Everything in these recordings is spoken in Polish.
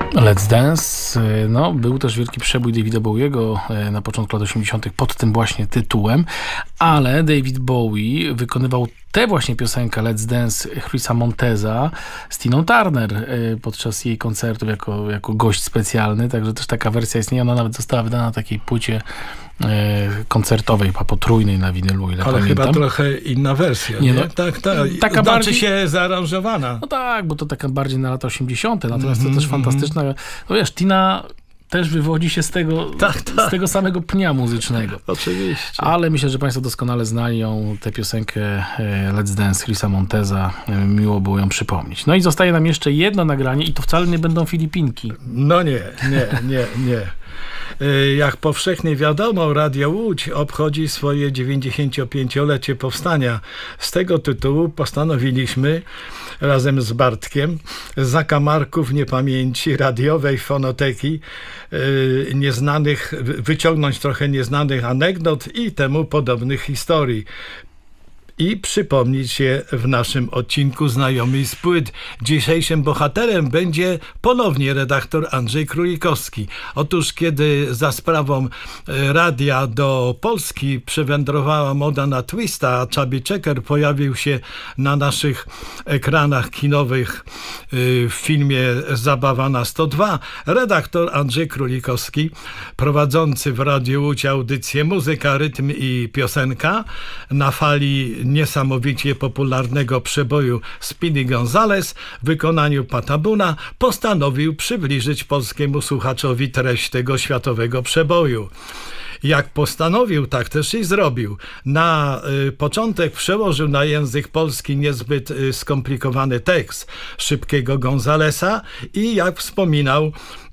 Let's Dance. No, był też wielki przebój Davida Bowiego na początku lat 80. pod tym właśnie tytułem, ale David Bowie wykonywał tę właśnie piosenkę Let's Dance Chrisa Monteza z Tiną Turner podczas jej koncertów jako gość specjalny, także też taka wersja istnieje, ona nawet została wydana na takiej płycie koncertowej, potrójnej na winylu, ile ale pamiętam. chyba trochę inna wersja, nie? Tak. Taka bardziej się zaaranżowana. No tak, bo to taka bardziej na lata 80. Natomiast to też fantastyczna. No wiesz, Tina też wywodzi się z tego samego pnia muzycznego. Oczywiście. Ale myślę, że Państwo doskonale znają tę piosenkę Let's Dance Chrisa Monteza. Miło było ją przypomnieć. No i zostaje nam jeszcze jedno nagranie i to wcale nie będą Filipinki. No nie. Jak powszechnie wiadomo, Radio Łódź obchodzi swoje 95-lecie powstania. Z tego tytułu postanowiliśmy razem z Bartkiem z zakamarków niepamięci radiowej fonoteki wyciągnąć trochę nieznanych anegdot i temu podobnych historii i przypomnieć je w naszym odcinku Znajomi z płyt. Dzisiejszym bohaterem będzie ponownie redaktor Andrzej Królikowski. Otóż kiedy za sprawą radia do Polski przywędrowała moda na twista, a Chubby Checker pojawił się na naszych ekranach kinowych w filmie Zabawa na 102, redaktor Andrzej Królikowski, prowadzący w Radiu Łódź audycję Muzyka, Rytm i Piosenka na fali niesamowicie popularnego przeboju Speedy Gonzales w wykonaniu Patabuna, postanowił przybliżyć polskiemu słuchaczowi treść tego światowego przeboju. Jak postanowił, tak też i zrobił. Na początek przełożył na język polski niezbyt skomplikowany tekst Szybkiego Gonzalesa i jak wspominał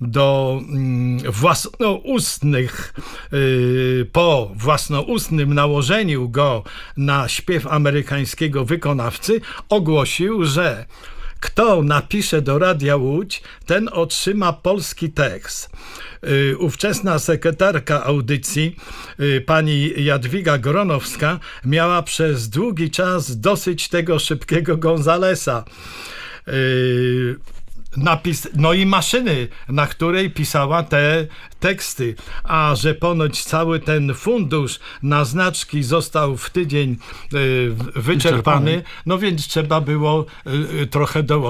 po własnoustnym nałożeniu go na śpiew amerykańskiego wykonawcy ogłosił, że kto napisze do Radia Łódź, ten otrzyma polski tekst. Ówczesna sekretarka audycji, pani Jadwiga Gronowska, miała przez długi czas dosyć tego Szybkiego Gonzalesa. No i maszyny, na której pisała te teksty, a że ponoć cały ten fundusz na znaczki został w tydzień wyczerpany, no więc trzeba było trochę dołożyć.